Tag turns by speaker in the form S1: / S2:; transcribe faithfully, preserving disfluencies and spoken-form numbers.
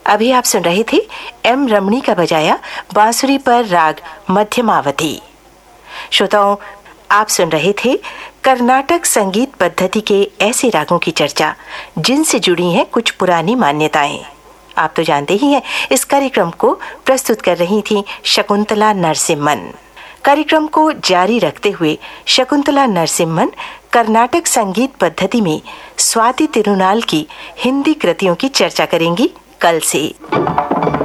S1: अभी आप सुन रहे थे एम रमणी का बजाया बांसुरी पर राग मध्यमावधि। श्रोताओं, आप सुन रहे थे कर्नाटक संगीत पद्धति के ऐसे रागों की चर्चा जिनसे जुड़ी हैं कुछ पुरानी मान्यताएं। आप तो जानते ही हैं, इस कार्यक्रम को प्रस्तुत कर रही थी शकुंतला नरसिम्हन। कार्यक्रम को जारी रखते हुए शकुंतला नरसिम्हन कर्नाटक संगीत पद्धति में स्वाति तिरुनाल की हिंदी कृतियों की चर्चा करेंगी कल से।